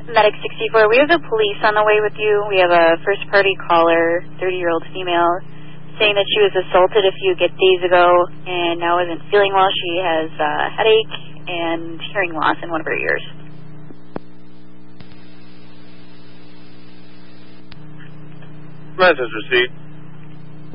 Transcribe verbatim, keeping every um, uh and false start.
Medic sixty-four, we have the police on the way with you. We have a first-party caller, thirty-year-old female, saying that she was assaulted a few days ago and now isn't feeling well. She has a headache and hearing loss in one of her ears. Message received.